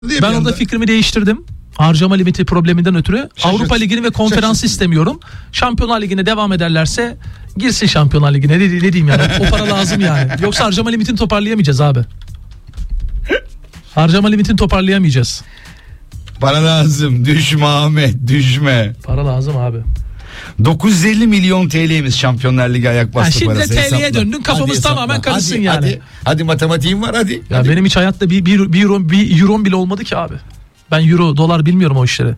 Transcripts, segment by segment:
Ben orada fikrimi değiştirdim. Harcama limiti probleminden ötürü Avrupa Ligi'ni ve konferansı istemiyorum. Şampiyonlar Ligi'ne devam ederlerse girsin Şampiyonlar Ligi'ne. Ne diyeyim yani? O para lazım yani. Yoksa harcama limitini toparlayamayacağız abi. Harcama limitini toparlayamayacağız. Para lazım. Düşme Ahmet, düşme. Para lazım abi. 950 milyon TL'miz Şampiyonlar Ligi ayak bastı şimdi parası. de TL'ye döndün, kafamız hadi tamamen hesapla. karışsın hadi, yani. Hadi matematiğim var hadi. Ya hadi. benim hiç hayatta bir euro bile olmadı ki abi. Ben euro, dolar bilmiyorum o işleri.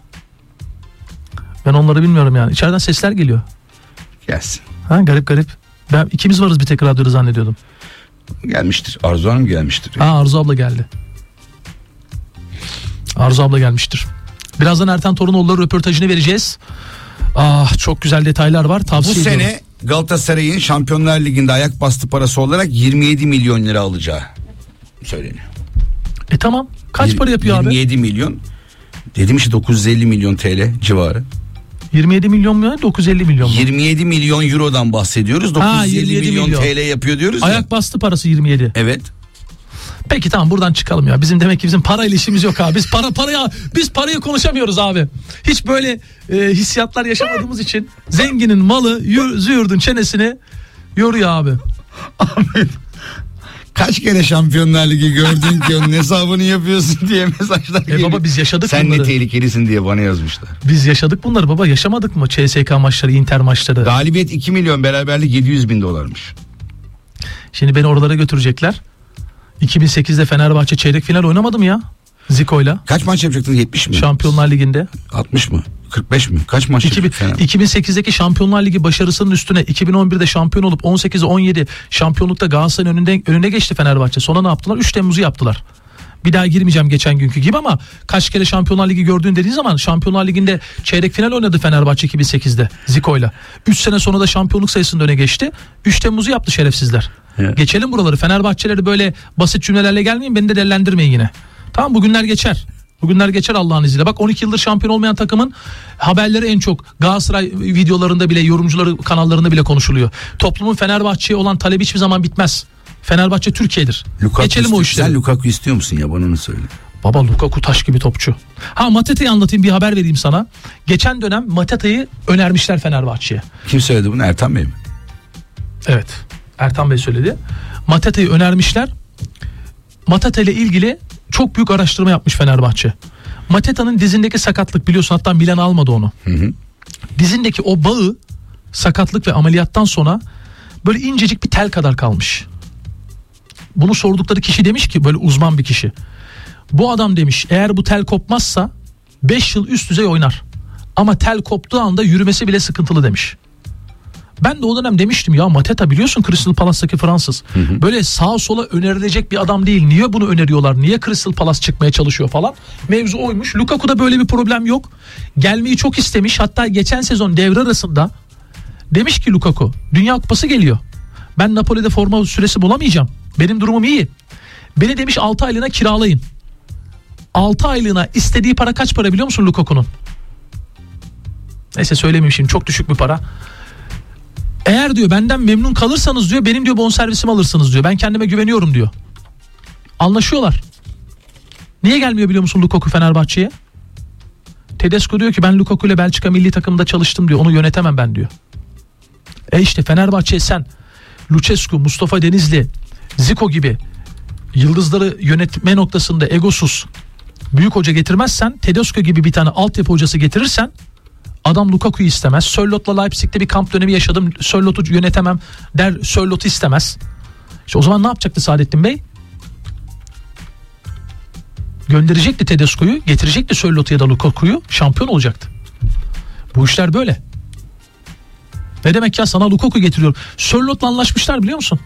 Ben onları bilmiyorum yani. İçeriden sesler geliyor. Gelsin. Ha, garip. Ben ikimiz varız bir tek radyoda zannediyordum. Gelmiştir. Arzu Hanım gelmiştir. Ha, Arzu abla geldi. Arzu abla gelmiştir. Birazdan Ertan Torunoğulları röportajını vereceğiz. Ah, çok güzel detaylar var. Tavsiye ediyorum. Bu sene Galatasaray'ın Şampiyonlar Ligi'nde ayak bastı parası olarak 27 milyon lira alacağı söyleniyor. Tamam. Kaç para yapıyor 27 milyon. Dedim işte 950 milyon TL civarı. 27 milyon mu ya? 950 milyon mu? 27 milyon eurodan bahsediyoruz. 950 milyon TL yapıyor diyoruz. Ayak bastı parası 27. Evet. Peki tamam, buradan çıkalım ya. Demek ki bizim parayla işimiz yok abi. Biz parayı konuşamıyoruz abi. Hiç böyle hissiyatlar yaşamadığımız için zenginin malı züğürdün çenesini yoruyor abi. Ahmet, kaç kere Şampiyonlar Ligi gördün ki onun hesabını yapıyorsun diye mesajlar geliyor. Baba biz yaşadık Sen bunları. ne tehlikelisin diye bana yazmışlar. Biz yaşadık bunları baba, yaşamadık mı? CSK maçları, Inter maçları. Galibiyet 2 milyon, beraberlik 700 bin dolarmış. Şimdi beni oralara götürecekler. 2008'de Fenerbahçe çeyrek final oynamadı mı ya? Zico'yla. Kaç maç yapacaktın? 70 mi? Şampiyonlar Ligi'nde. 60 mı? 45 mi? Kaç maç yapacaktın? 2008'deki Şampiyonlar Ligi başarısının üstüne 2011'de şampiyon olup 18'e 17 şampiyonlukta Galatasaray'ın önüne geçti Fenerbahçe. Sonra ne yaptılar? 3 Temmuz'u yaptılar. Bir daha girmeyeceğim geçen günkü gibi ama kaç kere Şampiyonlar Ligi gördüğün dediğin zaman Şampiyonlar Ligi'nde çeyrek final oynadı Fenerbahçe 2008'de Zico'yla. 3 sene sonra da şampiyonluk sayısında öne geçti. 3 Temmuz'u yaptı şerefsizler. Evet. Geçelim buraları. Fenerbahçeleri böyle basit cümlelerle gelmeyin, beni de dellendirmeyin yine. Tamam, bugünler geçer. Bugünler geçer Allah'ın izniyle. Bak 12 yıldır şampiyon olmayan takımın haberleri en çok Galatasaray videolarında bile, yorumcuları kanallarında bile konuşuluyor. Toplumun Fenerbahçe'ye olan talebi hiçbir zaman bitmez. Fenerbahçe Türkiye'dir. Geçelim o işleri. Sen Lukaku istiyor musun ya, bana onu söyle. Baba Lukaku taş gibi topçu. Ha, Mateta'yı anlatayım, bir haber vereyim sana. Geçen dönem Mateta'yı önermişler Fenerbahçe'ye. Kim söyledi bunu, Ertan Bey mi? Evet, Ertan Bey söyledi. Mateta'yı önermişler. Mateta ile ilgili çok büyük araştırma yapmış Fenerbahçe. Mateta'nın dizindeki sakatlık, biliyorsun, hatta Milan almadı onu. Hı. Dizindeki o bağı sakatlık ve ameliyattan sonra böyle incecik bir tel kadar kalmış. Bunu sordukları kişi demiş ki, böyle uzman bir kişi. Bu adam demiş, eğer bu tel kopmazsa 5 yıl üst düzey oynar. Ama tel koptuğu anda yürümesi bile sıkıntılı demiş. Ben de o dönem demiştim ya, Mateta biliyorsun Crystal Palace'taki Fransız. Hı. Böyle sağa sola önerilecek bir adam değil. Niye bunu öneriyorlar? Niye Crystal Palace çıkmaya çalışıyor falan? Mevzu oymuş. Lukaku'da böyle bir problem yok. Gelmeyi çok istemiş. Hatta geçen sezon devre arasında demiş ki Lukaku, Dünya Kupası geliyor. Ben Napoli'de forma süresi bulamayacağım. Benim durumum iyi. Beni demiş 6 aylığına kiralayın. 6 aylığına istediği para kaç para biliyor musun Lukaku'nun? Neyse söylemeyeyim şimdi, çok düşük bir para. Eğer diyor benden memnun kalırsanız diyor, benim diyor bonservisimi alırsınız diyor. Ben kendime güveniyorum diyor. Anlaşıyorlar. Niye gelmiyor biliyor musun Lukaku Fenerbahçe'ye? Tedesco diyor ki ben Lukaku ile Belçika milli takımında çalıştım diyor. Onu yönetemem ben diyor. İşte Fenerbahçe'ye sen Lucescu, Mustafa Denizli, Zico gibi yıldızları yönetme noktasında egosuz büyük hoca getirmezsen, Tedesco gibi bir tane altyapı hocası getirirsen, adam Lukaku'yu istemez. Sörlot'la Leipzig'te bir kamp dönemi yaşadım, Sörlot'u yönetemem der, Sörlot'u istemez. İşte o zaman ne yapacaktı Saadettin Bey? Gönderecekti Tedesco'yu, getirecekti Sörlot'u ya da Lukaku'yu, şampiyon olacaktı. Bu işler böyle. Ne demek ya, sana Lukaku getiriyor. Sörlot'la anlaşmışlar biliyor musun?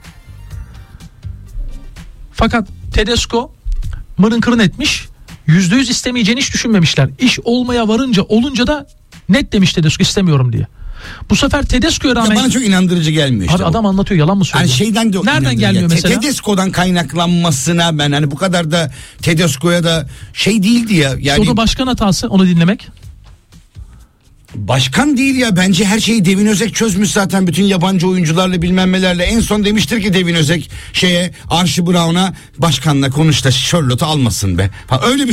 Fakat Tedesco mırın kırın etmiş. %100 istemeyeceğini hiç düşünmemişler. İş olmaya varınca, olunca da net demiş Tedesco, istemiyorum diye. Bu sefer Tedesco'ya rağmen... Ya bana çok inandırıcı gelmiyor işte. Abi adam anlatıyor, yalan mı söylüyor? Yani şeyden de nereden gelmiyor mesela? Tedesco'dan kaynaklanmasına ben hani bu kadar da Tedesco'ya da şey değildi ya. Yani... İşte o da başkan hatası, onu dinlemek. Başkan değil ya, bence her şeyi Devin Özek çözmüş zaten, bütün yabancı oyuncularla bilmem nelerle. En son demiştir ki Devin Özek Archie Brown'a, başkanla konuş da Charlotte'u almasın be. Ha, öyle bir